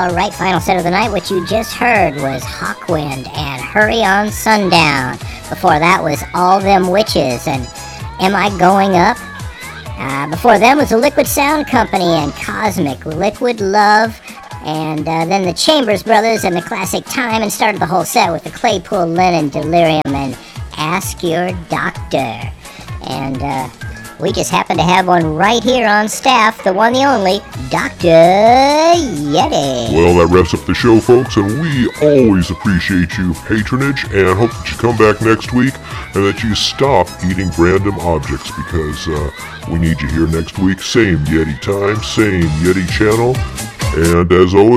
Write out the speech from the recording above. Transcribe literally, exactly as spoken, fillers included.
Alright, final set of the night. What you just heard was Hawkwind and Hurry on Sundown. Before that was All Them Witches and Am I Going Up? Uh, before them was the Liquid Sound Company and Cosmic Liquid Love. And uh, then the Chambers Brothers and the classic Time, and started the whole set with the Claypool Lennon Delirium and Ask Your Doctor. And uh, we just happen to have one right here on staff, the one, the only, Doctor Yeti. Well, that wraps up the show, folks, and we always appreciate your patronage and hope that you come back next week and that you stop eating random objects, because uh, we need you here next week. Same Yeti time, same Yeti channel, and as always,